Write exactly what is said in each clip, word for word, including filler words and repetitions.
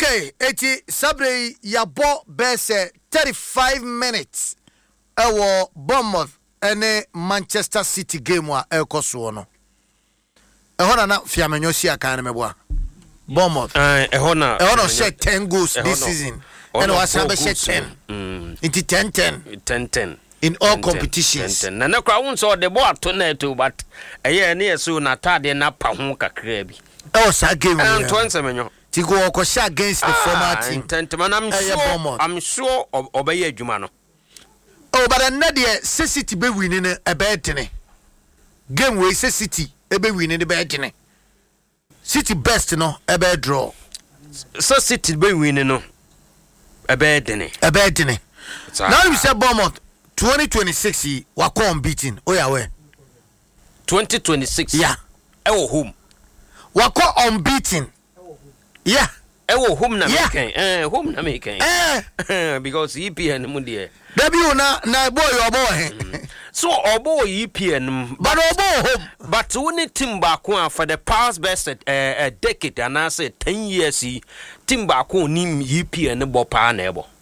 Okay, eti sabre yabo bese thirty-five minutes ewo Bournemouth ene Manchester City game wa ekoso no. Ehona na fiamenyo si aka na meboa. Bournemouth. Eh ehona. Ehona share ten goals this season. And was number ten. Mm. Into ten ten. ten ten. In all competitions. ten ten. Na na kwa unso the ball to na to but eye na yeso na tade na pa ho kakra bi. Oh, sa game. And twenty menyo. Ti go okosha against the former team. ten ten man I'm sure I'm sure obey adwuma no. Oh, but another City be winning a betting. Game we say City e be winning the betting. City best no a bad draw. So City be winning no. A betting. A betting. Now we say Bournemouth twenty twenty-six wa ko unbeaten. Oh yeah we. twenty twenty-six. Yeah. E wo home. Wa ko unbeaten. Yeah. E wo home na make eh home na make eh because E P N mu de. Dabi una na boy your boy. So obo E P N but obo home but when team back one for the past best uh, a decade and I say ten years team back one nim E P N bo pa na ebo.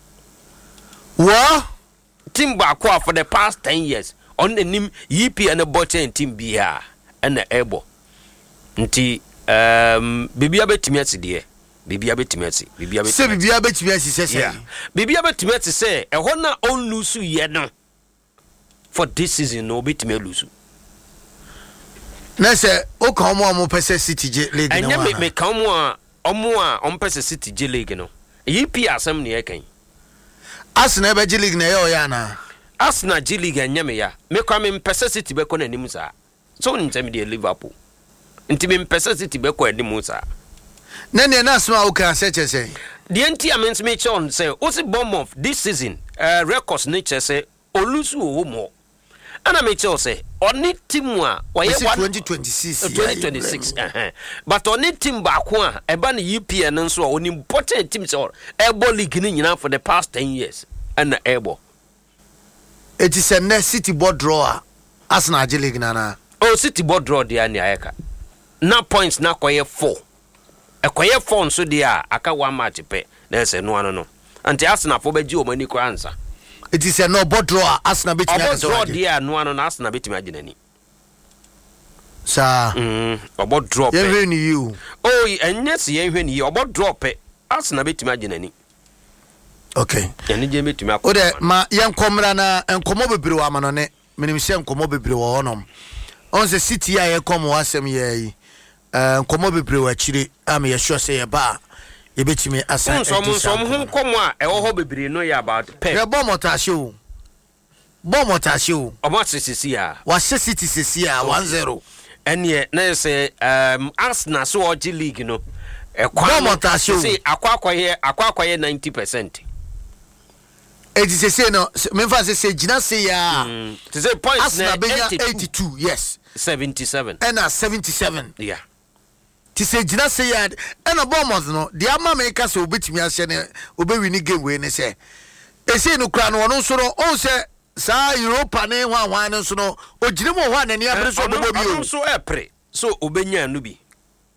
What? Team back one for the past ten years on the nim E P N bo ten team bia and the ebo. Nti um bibia betimi atide bibia betimi ati bibia betimi say bibia betimi ati say say bibia betimi ati say e ho na on lose ye no for this season no betimi lose na say o ka omo omo pese City league no anya me me ka omo a omo a on pese City league no E P asem ne yakan Arsenal be league na ye ya na Arsenal G league anya me ya me kwa me pese City be ko na nim sa so ntem de Liverpool nti me pese City be ko anim sa na ne na asma o kan say say the entire means me chon say o si Bournemouth this season uh, records nature say olusu o mo ana me chon say oni team a why twenty twenty-six twenty twenty-six uh-huh. But oni team ba ko a e ba na U P N nso oni important team say ebo league ni nyina for the past ten years and ebo it is a next City board drawer Arsenal G league na na oh City board draw dia ni ayeka na points na koye four ekoye four so dia aka one match pe na say no no no anti Arsenal for beji o mani ko answer it is a no board draw Arsenal betimi aka draw dia no no na Arsenal betimi aginani sa mm obo drop ye hwe ni you oh enye se ye hwe ni obo drop Arsenal betimi aginani okay ene je betimi akọ ode ma ye nkomra na enkomo bebere wa manone menim se enkomo bebere wo honom on se City ya ye komo asem ye yi eh nkomo bebere wa chire am ye sure say ye ba ye betimi asan so mo so mo nkomo a e wo ho bebere no ya about pe ye Bournemouth asho Bournemouth asho omo sisi a wa City sisi a one zero ene na say um Arsenal so o G league no e kwa Bournemouth asho say akwa akwaye akwa akwaye ninety percent it is say no me fa say gina say ya to say points na eighty-two yes seventy-seven and seventy-seven yeah to say gina say ya and a Bournemouth no the ama make us obetimi ase ne obewini game we ne say e say no kra no no so no on say sa Europa ne hwan hwan no so no ogire mo hwan na ne abre so bobo bi o so epre so obenya no bi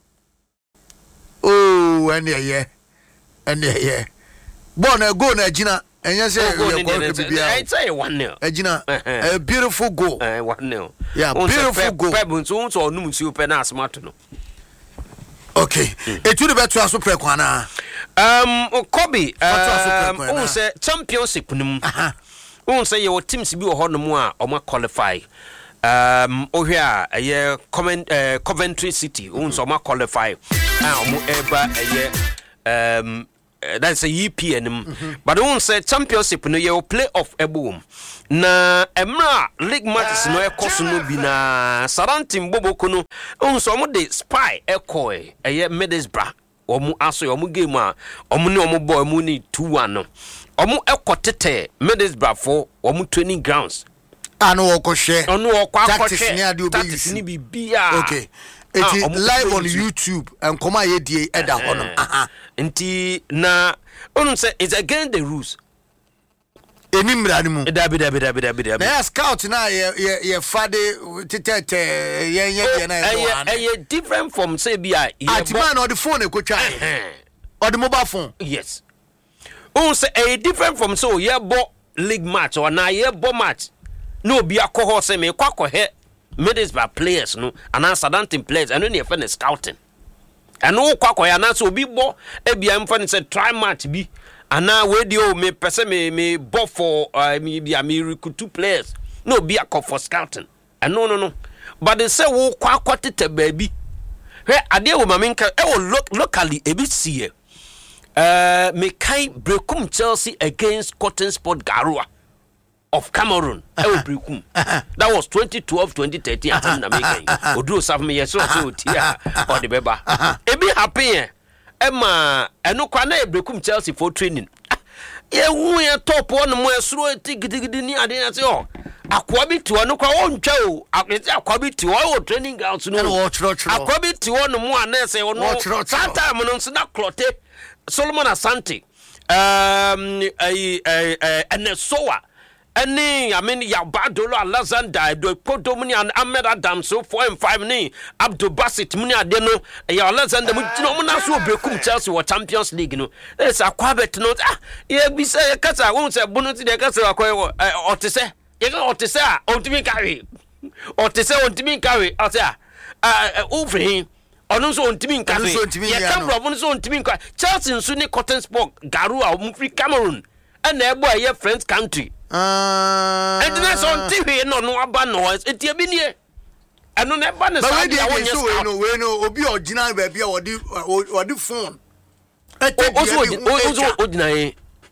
oh and yeah and yeah bon go na gina enya say you go to bibia I say one nil agina a beautiful goal eh one nil yeah beautiful goal pebun so so onum si ope na asmato no okay etu de beto aso prekwana um Kobe um on say championship num on say your teams bi wo honom a o ma qualify um ohwe a ye Coventry City on so ma qualify ah o mo eba eye um Uh, that's a U P N. Mm-hmm. But on say championship no you play off a boom. Na emra league matches no e koso no bi na Sarantim Boboko no on so mo de spy e ko e eye Middlesbrough omu aso omu game a omu ne omu boy mu ni two one no. Omu ekotete Middlesbrough for omu training grounds. Anu okoshe. Onu okwa tactics ni ade obi. Tactics ni bibia. Okay. It is ah, live on YouTube and come here die eda hono aha nti na onu say it's against the rules eni mrani mu da bi da bi da bi da bi da na scout na ye ye fade tete ye ye ye na e e different from say bia ye ati man on the phone e ko twa or the mobile phone. Yes. Oh, say a different from so yeah bo league match or na yeah bo match. No be a cohort say me kwako he made by players no and answer dancing players and only a scouting. And no kwako ya na so be bo e bia mfa say try match bi and now we do me person me me bo for uh, me be me recruit two players. No be a call for scouting. And no no no. But they say wo kwako tete baby. He ade wo maminka e wo locally e bi see. Uh, me kai brekum Chelsea against Cotton Sport Garua of Cameroon. Uh-huh. brekum. Uh-huh. That was twenty twelve twenty thirteen. Uh-huh. Uh-huh. Odu saf me yeso so tia or the beba. E bi happy Emma eno kwa na brekum Chelsea for training. Ye hu ye top one mo esuro tigidigidi ni ade na se o. Akwa bi ti ono kwa ontwa o. Akwa bi ti o training ground no. Akwa bi ti ono mo anese ono. Santa mo no na clote Solomon Asante, um, a a a Nesoa, any I mean Yabadolo Alexander, do Kodomuni and Ahmed Adam so four and five ni Abdul Basit Munia Deno, a Alexander Munasu Brekum Chelsea or Champions League. No, there's a quabet note. Ah, yeah, we say a casa won't say Bonuti de Casa or to say, you know what to say, on to me carry, or to say on to me carry, or say, uh, over him. Ono so ontimi nkafe ya Cameroon ono so ontimi nka Chelsea nso ni Cotton Sport Garua o free Cameroon and na ebo aye friends country ah and na so ontimi no no aba no etie bi nie eno na eba ne sa dia wonye so no we no obi original ba bia wodi wodi phone o so o so ordinary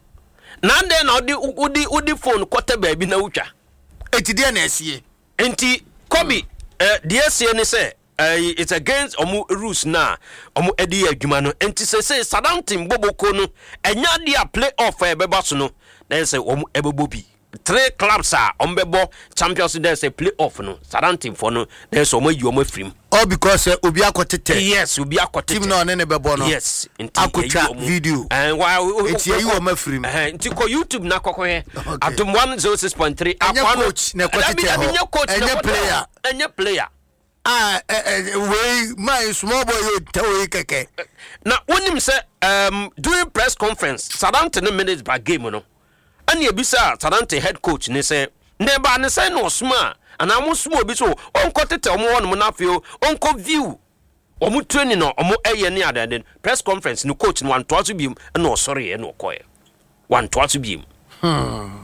na nde na odi odi odi phone kwata ba bi na utwa etide na esie enti Kobe eh die sie ni say Uh, it's against omu rules na omu edi adwuma no enti se se Sadantin Boboko no enya dia play off e beba so no na say omu ebebo bi three clubs are ombebo Champions League say play off no Sadantin for no na say omu yi omu afrim all because uh, obi akotete yes obi akotete team no ne ne bebo no yes enti akotwa video and why enti yi omu afrim eh enti ko YouTube na kokko he atom one oh six point three akwa coach na kotete enye player enye player ah eh we my small boy you tell we keke na wonim say um during press conference Sadantin minutes by game no and e bisa Sadantin head coach ne say neba ne say no sma and am sma obi so onko tete omo won mo na fio onko view omo training no omo eye ne adan press conference no coach no wanto aso biem na osori e na okoye wanto aso biem hmm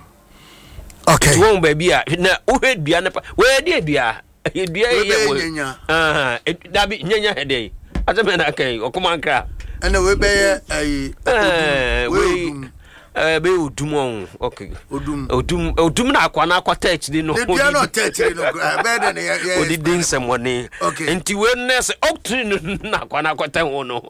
okay won ba bia na wo head bia na we dia bia e bia ye ah da bi nyanya hede ateme na kai okumanka ana we be eh we eh be odum on okay odum odum odum na akwa na akwa touch ni no e bia no touch ni no be de ne ye odi din semone enti we ness octrine na akwa na akwa tan no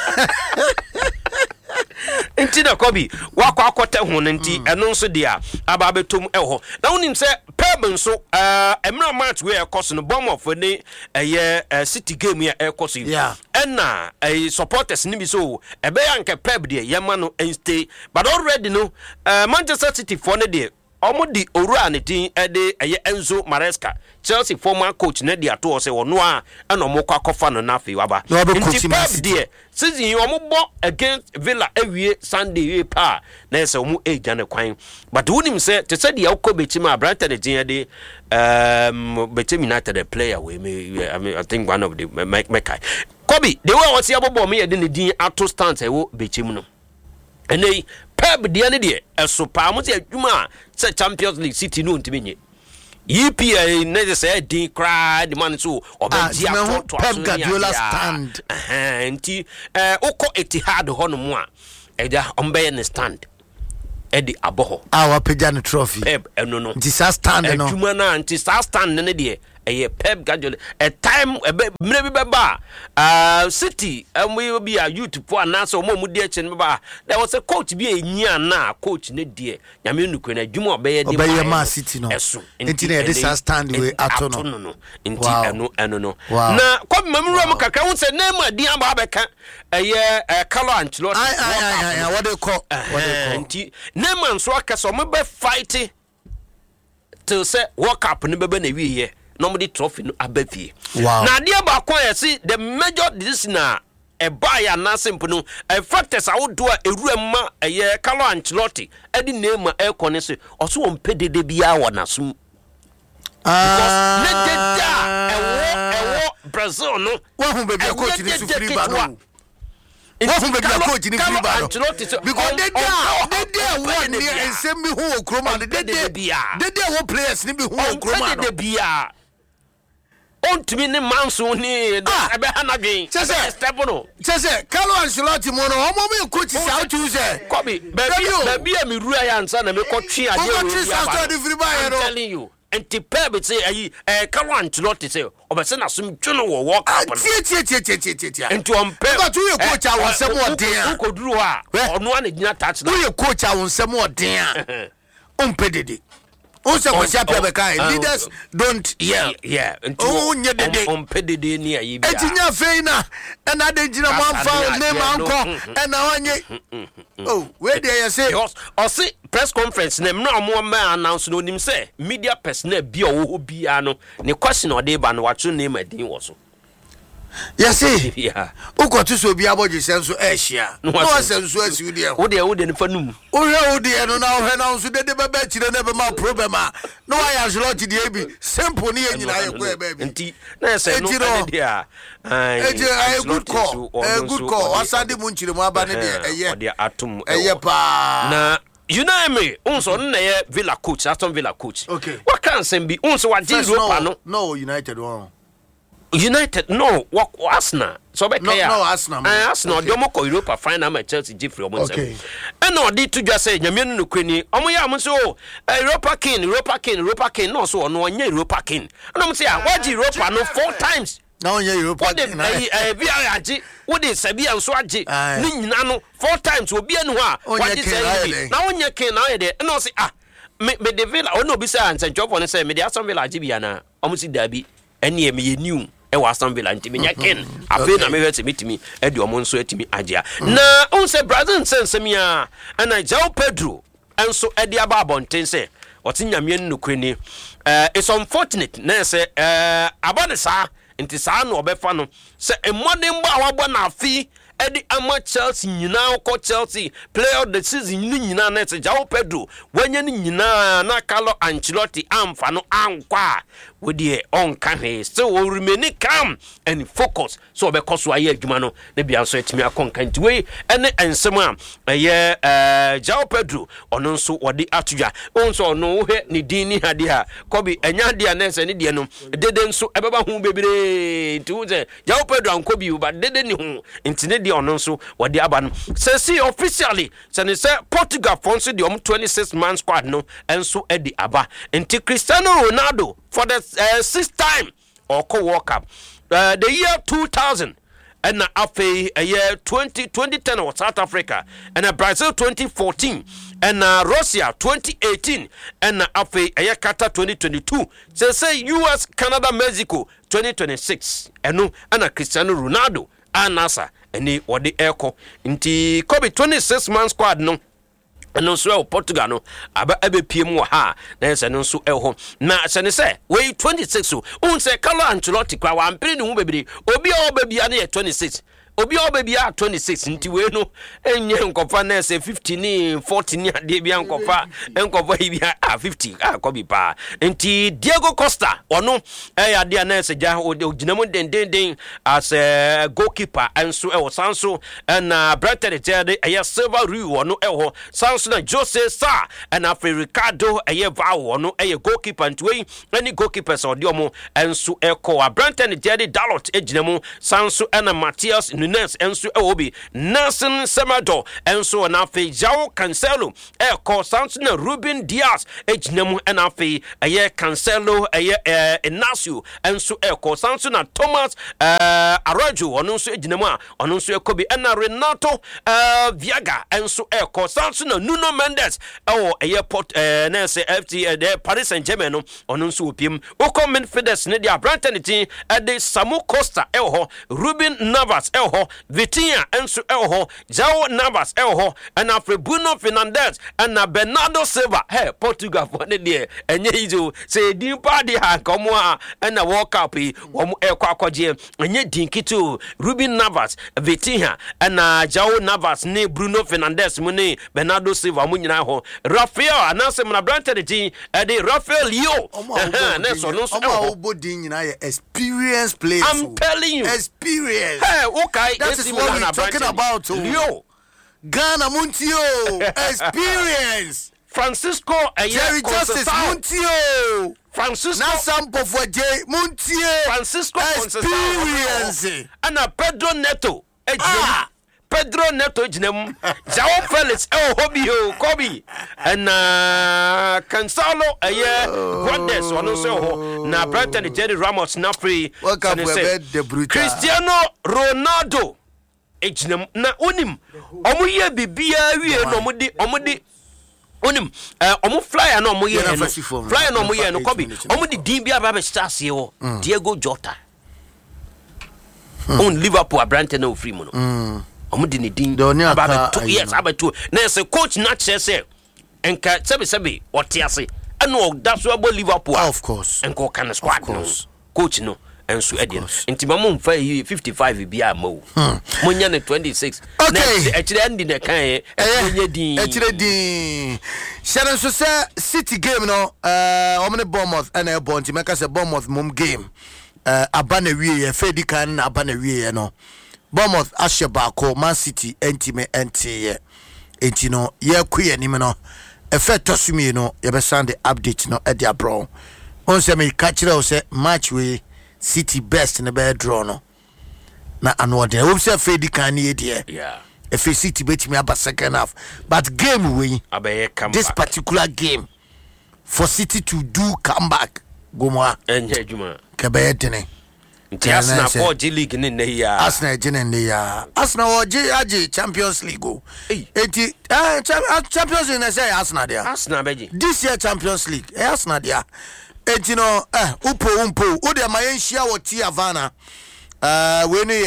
enti da Kobi wakwa akwata ho nti eno nso dia aba betom eho na wonim se peb nso eh emra match we ekoso no bomb of ni eye city game ya ekoso ena eh supporters ni bi so ebe ya nke peb de yema no stay but already no Manchester City for ne de omo di owura ne tin ede eye Enzo Maresca Chelsea former coach ne de ato se wono a na omo kwa kofa no na fe waba nti pep de season omo bo against Villa ewie Sunday we pa na se omo eja ne kwan but wonim se te se de yakọ betima Brighton de tin ede um betim United player we me I mean I think one of the Mekai Kobe the way was yabobo me de ne din ato stance e wo betim no ene pep de ne de esopa mo se adwuma se Champions League City no ntimi nye E P A ne say din cry the man so obedi ato to Pep Guardiola stand eh nti eh ukọ Etihad ho no mo a eja ombe ne stand edi aboho our pejana trophy Pep eno no nti sa stand no adwuma na nti sa stand ne de eye Pep Guardiola a time mre bi beba uh City and we be a youth for na so mo mu de eche ne beba there was a coach bi enyia na coach ne de nyame nukwe na adwuma obeye de obeye ma City no nti na de sa stand we ato no nti eno eno no na ko mamru am kakra won se na ma din aba beka eye Carlo Ancelotti ai ai ai what they call what they call nti na man so aka so mo be fight till say World Cup ne beba na wiye normally trophy no abafie wow. na dia ba kwa yesi the major this na e ba ya na simple no e factors awodo a ewuramma eye Carlo Ancelotti edi name e kone se oso won pedede bia wo nasum because ne deda ewo ewo Brazil no wa hu be bia coach ni sufri ba no wa hu be bia coach ni free ba no because deda deda wo ni ensem bi hu okroma deda deda wo players ni bi hu okroma no deda bia ontumi ne manso ni ebe hanadwen step no chese Carlo Ancelotti mo no omo me coach sa tu se kobi baby baby a me rua ya nsa na me kotwe ade o coach sa so de free ba ya no telling you enti pebe say ayi eh Carlo Ancelotti say obese na sum dwono wo work up no tie tie tie tie tie tie enti on pe but you coach a won sem odin a ukoduru a ono a na gina touch na you coach a won sem odin a on pedede on se kwasi apebe kai leaders don't yell yeah oh nye dede on pedede ni ayi bia etinya fei na na de gina mo amfa name anko na wanye oh where dey you say o see press conference na mna omo ma announce no nim say media personnel bi o wo bia no ne question o dey ba no wacho name adin wo so yes yeah uko to so bia boje senso e hia no senso asi udi e wo de wo de ne fanum wo hwe wo de no na wo hwe na so de de baba chire na be ma problem a no wa ya Ancelotti de bi simple ni nyina ye ko e ba bi nti na say no na de a ai good call eh good call wasande mu nchire mu aba ne de eye de atom eye pa na you know me unso na ye Villa coach Aston Villa coach okay what can say be unso wa dey Europa no no United one United no what Arsenal so be clear no Arsenal uh, Arsenal okay. Dem ko Europa final match Chelsea Jeffrey omo nsem e no dey to just say nyame no kwani omo ya am so Europa king Europa king Europa king no so no onye Europa king and am say ah waji Europa no four times na onye Europa king na eh via agi wo dey sabi anso agi ni nyina no four times obi anu ha waji say na onye king na ye dey no say ah me me de Villa ono bi say anse chofo ne say me dey Aston Villa agi bia na omo si dabi ene me ye new e wa Aston Villa ntimi nya ken afi na me hwete mitimi e de omo nso atimi agea na on se Brazil nsensem na João Pedro enso e de aba abonten se otinyame nnukweni eh it's unfortunate na se eh abane sa nti sa na obefa no se emodin ba awabo na afi Eddie ama Chelsea nyina ko Chelsea player of the season nyina na se João Pedro wanya nyina na Carlo Ancelotti amfa no ankwa we dey on can he still will remain calm and focus so be koso aye adwuma no na bia so etimi akonkanti we ene ensem a eye eh João Pedro ono nso wode atudwa onso ono he ne din ni hade ha kobi enya de na se ne de no dede nso ebeba hu bebere nti hu ze João Pedro ankobi u ba dede ni hu nti ne de ono nso wode aba no se si officially se ne se Portugal fonso de om twenty-six man squad no enso e di aba nti Cristiano Ronaldo for the uh, sixth time or co-World Cup. Uh, the year two thousand and uh, a year twenty ten or South Africa and uh, Brazil twenty fourteen and uh, Russia twenty eighteen and uh, a year Qatar twenty twenty-two. So say U S, Canada, Mexico twenty twenty-six and no and uh, Cristiano Ronaldo and NASA and the or the echo into Kobe twenty-six man squad no. No so Portugal no aba ebe piem wo ha na se no so eho na se ne se we twenty-six so un se Carlo Ancelotti kwa wa mpiri ne hu bebiri obi a obabia na twenty-six obi a obabia twenty-six nti we no enye nkofa na se fifteen fourteen ni ade bia nkofa nkofa bia ah fifty ah ko bi pa nti Diego Costa ono e ya de na se ja oginam den den den as a goalkeeper enso e wo sanso na Brighton tede e Silva Rui ono e ho sanso na Jose Sa na Fe Ricardo e va ono e goalkeeper nti we any goalkeepers o de omo enso e ko a Brighton tede Dalot e ginam sanso na Matias Nunes enso e obi Nelson Semedo enso na Fe João Cancelo e ko sanso na Ruben Dias e ginam na Fe e Cancelo e Inacio enso e ko sanso na Thomas uh, Arajo ono nso ginam a ono nso e ko bi na Renato uh, Viaga enso e ko sanso na Nuno Mendes e e port uh, na se F C uh, Paris Saint-Germain no ono nso opiem uko midfielders ne dia Brighton team e de Samu Costa e ho Ruben Navas e ho ho Vitinha enso ɛwɔ ho João Navas ɛwɔ ho and afre Bruno Fernandes and na Bernardo Silva hey Portugal for ne de enye izo say din pa de ha komo a na World Cup yi wo ekwa akwaje enye din kitu Ruben Navas Vitinha and na João Navas ne Bruno Fernandes mu ne Bernardo Silva mu nyina ho Rafael anase mna brante de din e de Rafael Leo na so no so e din nyina ye experience players. I'm telling you experience. Hey, okay, that is what we're talking about. Leo Ghana Muntio experience. Francisco Jerry Justice Muntio. Francisco Nasampo for J Muntio. Francisco experience. And a Pedro Neto. Ah. Pedro Neto jinem. João Felix El Hobio Kobe. And uh Cancelo aye Guandes one so na Brighton Jerry Ramos na free. Welcome to Cristiano Ronaldo. Ejinem na onim omo ye bibia wie no omo di omo di onim eh omo flyer na omo ye no flyer na omo ye no Kobe omo di din bia ba be stars ye wo Diego Jota on Liverpool abrante na ofri mu no omo di ne din ba be two years abeto na say coach na che say enka sebe sebe otiase eno that's why Liverpool of course enko kan squad no coach no enso edian ntima mo mfa yi fifty-five bia mo mo nya ne twenty-six na ekire andi ne kan e nya din ekire din sharon so say City game no eh omne Bournemouth and e bon ntima ka say Bournemouth mum game eh abana wie ye fedi kan na abana wie ye no Bournemouth asheba ko Man City entime entiye enti no ye kuye ni me no e fe tosumi no ye be send update no e dia bro on say me catch you say match we City best in the bed draw no na anode we say fedi kan ye de yeah if City bet me about second half but game we abaye come this particular game for City to do comeback go mo enye juma ke be dene nti Arsenal for G League ni ne ya Arsenal jene ne ya Arsenal G age Champions League go enti eh Champions League na say Arsenal dia Arsenal beji this year Champions League eh Arsenal dia enti no eh upo umpo wo de ma yenhia wo Tia Havana uh we no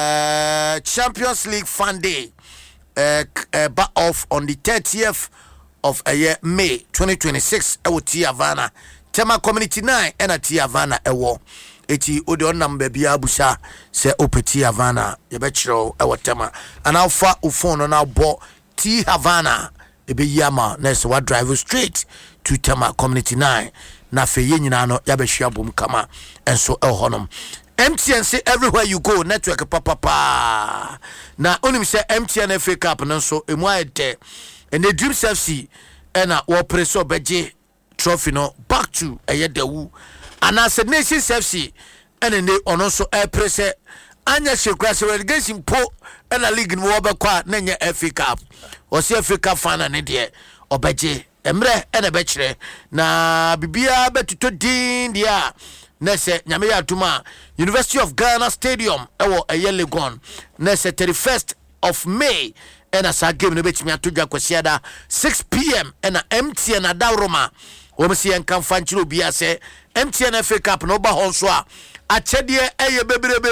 uh Champions League Fan Day uh, uh back off on the thirtieth of a uh, year May twenty twenty-six e wo Tia Havana Tema Community nine and a Tia Havana e wo eti o de on number bia abusa se opeti Havana ye be kiro e wo Tema and alpha o phone na bo Tia Havana e be yama na se wa drive straight to Tema Community nine na fe ye nyina no ya be hwia bom kama enso e honom M T N say everywhere you go network papa pa na onim say M T N F A Cup no so emu ayede and the Dreams F C and na wo preso beje trophy no back to ayedawu and as a Nations F C and they ono so e prese anya shekwa se relegation po and a league no obekwa na nya F A Cup o se F A Cup fan na de obeje emre ene be kire na bibia betuto din dia na se nyame ya tuma University of Ghana Stadium ewo eye Legon na se thirty-first of May ena sa game no betimi atodwa kwasiada six p m ena M T N Adawroma wo msi en kan fanchiro bia se M T N F A Cup no ba honso a achede eye bebrebe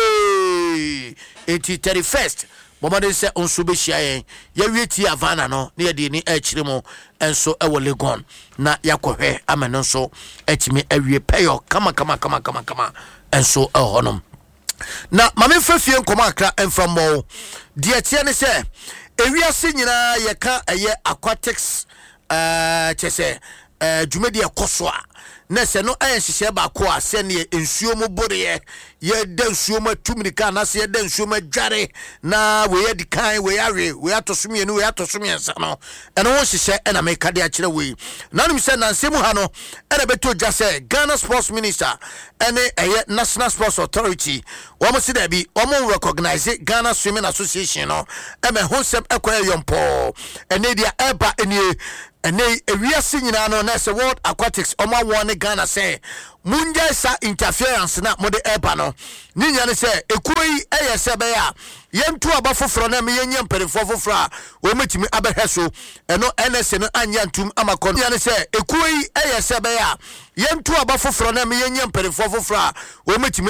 eti thirty-first bomade se onso be hia yen ya wie Tia Havana no na ye de ni akire mo enso ewo Legon na yakohwe ameno so etimi awie payo kama kama kama kama kama enso ehonom na mame fafie nkoma akra enfambo de tie ne se ewiase nyina ye ka eye aquatics eh chese eh dwumadi ekoso a na se no ayen hihye ba ko a se ne ensuo mu bore ye da nsuo mu atumrika na se ye da nsuo mu adware na we ye di kan we awe we atosomie no we atosomie nsa no eno wo hihye ena me kade a kire we na nim se nansemu ha no ena beto gya se Ghana Sports Minister ene eye National Sports Authority wo mo se da bi wo mo recognize Ghana Swimming Association no e me honsem ekwa yompo ene dia eba ene ene ewiase nyina no na se World Aquatics oma won Ghana say munja sa interference na mode eba no ninya ne se ekuyi eye se be ya yentu abafoforo na me yenye mperefo foforo a wo metimi abeheso eno N S no anya ntum amakon ninya ne se ekuyi eye se be ya yentu abafoforo na me yenye mperefo foforo a wo metimi